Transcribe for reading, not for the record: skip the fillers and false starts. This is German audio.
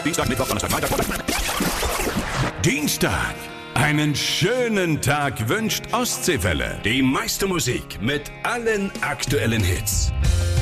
Dienstag, Mittwoch, Donnerstag, Freitag. Dienstag. Einen schönen Tag wünscht Ostseewelle. Die meiste Musik mit allen aktuellen Hits.